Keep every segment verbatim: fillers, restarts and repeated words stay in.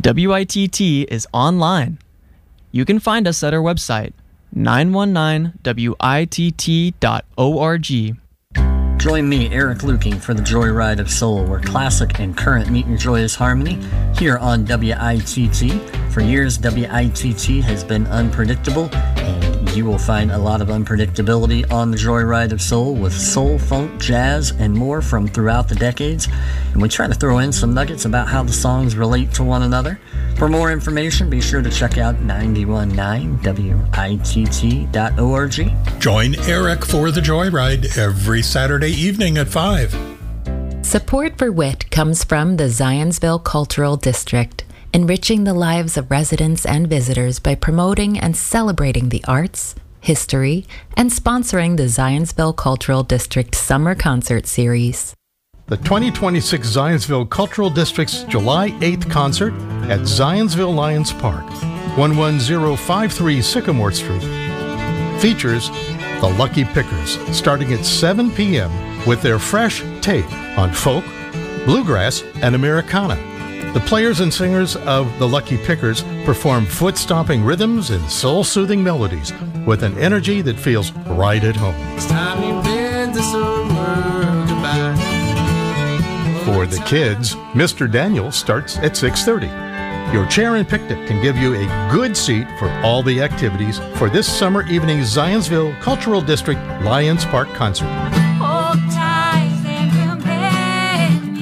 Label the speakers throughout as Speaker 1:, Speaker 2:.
Speaker 1: W I T T is online. You can find us at our website, nine one nine W I T T dot org.
Speaker 2: Join me, Eric Luking, for the Joyride of Soul, where classic and current meet in joyous harmony here on W I T T. For years, W I T T has been unpredictable, and you will find a lot of unpredictability on the Joyride of Soul with soul, funk, jazz, and more from throughout the decades. And we try to throw in some nuggets about how the songs relate to one another. For more information, be sure to check out nine one nine W I T T dot org.
Speaker 3: Join Eric for the Joyride every Saturday evening at five.
Speaker 4: Support for W I T comes from the Zionsville Cultural District, enriching the lives of residents and visitors by promoting and celebrating the arts, history, and sponsoring the Zionsville Cultural District Summer Concert Series.
Speaker 5: The twenty twenty-six Zionsville Cultural District's July eighth concert at Zionsville Lions Park, one one zero five three Sycamore Street, features the Lucky Pickers, starting at seven p.m. with their fresh take on folk, bluegrass, and Americana. The players and singers of the Lucky Pickers perform foot-stomping rhythms and soul-soothing melodies with an energy that feels right at home.
Speaker 6: It's time you bid this old world goodbye.
Speaker 5: For the kids, Mister Daniel starts at six thirty. Your chair and picnic can give you a good seat for all the activities for this summer evening Zionsville Cultural District Lions Park concert.
Speaker 7: Hold tight and companions.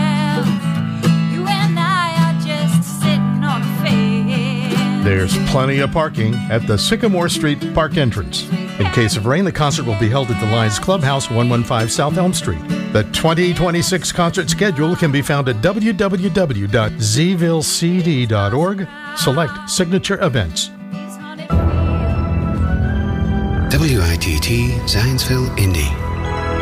Speaker 7: You and I are just sitting on a fence.
Speaker 5: There's plenty of parking at the Sycamore Street Park entrance. In case of rain, the concert will be held at the Lions Clubhouse, one fifteen South Elm Street. The twenty twenty-six concert schedule can be found at w w w dot z ville c d dot org. Select Signature Events.
Speaker 8: W I T T Zionsville, Indy.